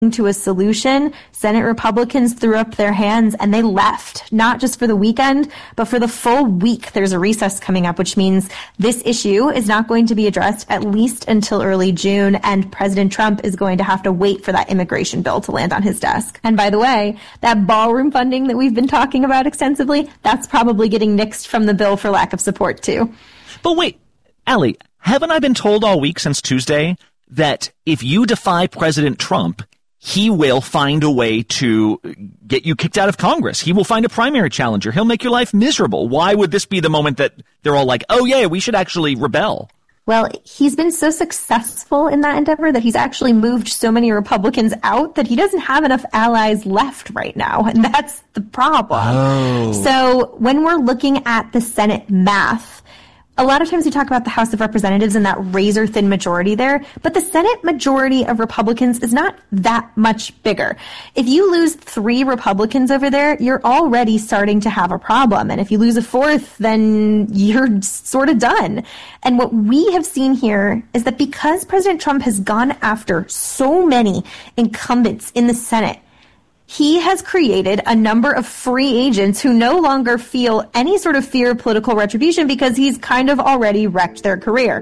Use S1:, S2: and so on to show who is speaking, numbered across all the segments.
S1: to a solution, Senate Republicans threw up their hands and they left, not just for the weekend, but for the full week. There's a recess coming up, which means this issue is not going to be addressed at least until early June, and President Trump is going to have to wait for that immigration bill to land on his desk. And by the way, that ballroom funding that we've been talking about extensively, that's probably getting nixed from the bill for lack of support too.
S2: But wait, Allie, haven't I been told all week since Tuesday that if you defy President Trump, he will find a way to get you kicked out of Congress? He will find a primary challenger. He'll make your life miserable. Why would this be the moment that they're all like, oh yeah, we should actually rebel?
S1: Well, he's been so successful in that endeavor that he's actually moved so many Republicans out that he doesn't have enough allies left right now. And that's the problem.
S2: Oh.
S1: So when we're looking at the Senate math, a lot of times we talk about the House of Representatives and that razor-thin majority there, but the Senate majority of Republicans is not that much bigger. If you lose 3 Republicans over there, you're already starting to have a problem. And if you lose a 4th, then you're sort of done. And what we have seen here is that because President Trump has gone after so many incumbents in the Senate, he has created a number of free agents who no longer feel any sort of fear of political retribution because he's kind of already wrecked their career.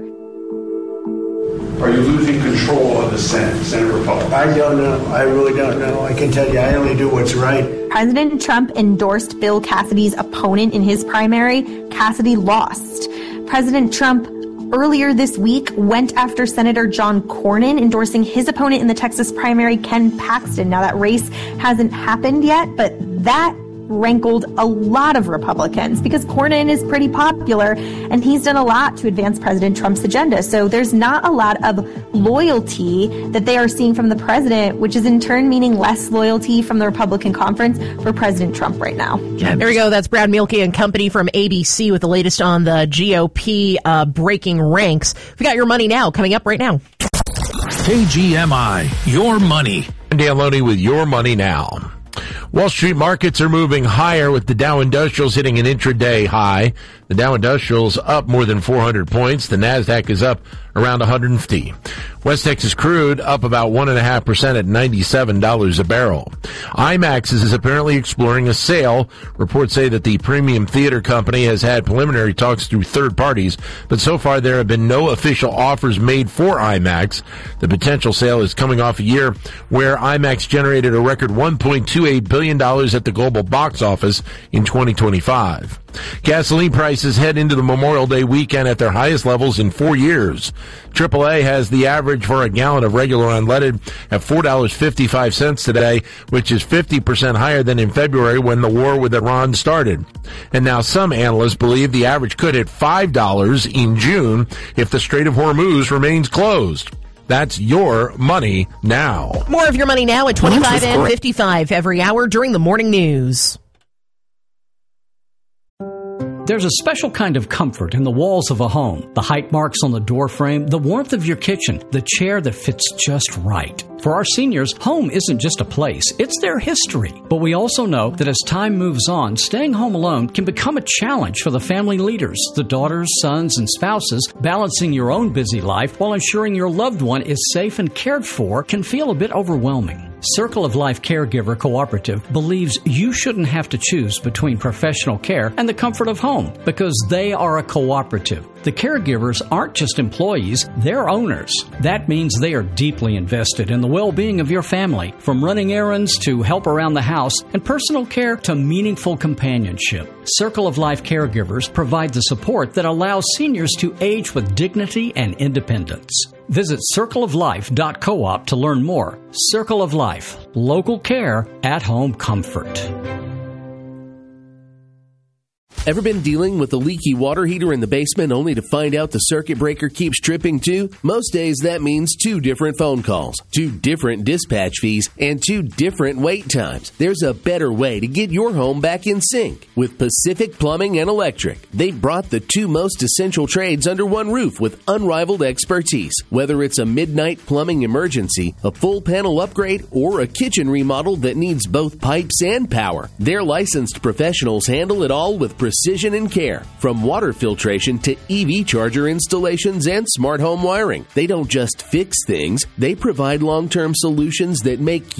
S3: Are you losing control of the Senate Republicans?
S4: I don't know. I really don't know. I can tell you, I only do what's right.
S1: President Trump endorsed Bill Cassidy's opponent in his primary. Cassidy lost. President Trump earlier this week went after Senator John Cornyn, endorsing his opponent in the Texas primary, Ken Paxton. Now, that race hasn't happened yet, but that rankled a lot of Republicans because Cornyn is pretty popular and he's done a lot to advance President Trump's agenda. So there's not a lot of loyalty that they are seeing from the president, which is in turn meaning less loyalty from the Republican conference for President Trump right now.
S5: There we go. That's Brad Mielke and company from ABC with the latest on the GOP breaking ranks. We got your money now coming up right now.
S6: KGMI, your money.
S7: Dan Loney with your money now. Wall Street markets are moving higher with the Dow Industrials hitting an intraday high. The Dow Industrials up more than 400 points. The Nasdaq is up around 150. West Texas crude up about 1.5% at $97 a barrel. IMAX is apparently exploring a sale. Reports say that the premium theater company has had preliminary talks through third parties, but so far there have been no official offers made for IMAX. The potential sale is coming off a year where IMAX generated a record $1.28 billion at the global box office in 2025. Gasoline prices head into the Memorial Day weekend at their highest levels in 4 years. AAA has the average for a gallon of regular unleaded at $4.55 today, which is 50% higher than in February when the war with Iran started. And now some analysts believe the average could hit $5 in June if the Strait of Hormuz remains closed. That's your money now.
S5: More of your money now at 25 and 55 every hour during the morning news.
S8: There's a special kind of comfort in the walls of a home, the height marks on the door frame, the warmth of your kitchen, the chair that fits just right. For our seniors, home isn't just a place, it's their history. But we also know that as time moves on, staying home alone can become a challenge for the family leaders, the daughters, sons, and spouses. Balancing your own busy life while ensuring your loved one is safe and cared for can feel a bit overwhelming. Circle of Life Caregiver Cooperative believes you shouldn't have to choose between professional care and the comfort of home because they are a cooperative. The caregivers aren't just employees, they're owners. That means they are deeply invested in the well-being of your family, from running errands to help around the house and personal care to meaningful companionship. Circle of Life Caregivers provide the support that allows seniors to age with dignity and independence. Visit circleoflife.coop to learn more. Circle of Life, local care, at-home comfort.
S9: Ever been dealing with a leaky water heater in the basement only to find out the circuit breaker keeps tripping too? Most days that means 2 different phone calls, 2 different dispatch fees, and 2 different wait times. There's a better way to get your home back in sync. With Pacific Plumbing and Electric, they've brought the 2 most essential trades under one roof with unrivaled expertise. Whether it's a midnight plumbing emergency, a full panel upgrade, or a kitchen remodel that needs both pipes and power, their licensed professionals handle it all with precision precision and care. From water filtration to EV charger installations and smart home wiring. They don't just fix things, they provide long-term solutions that make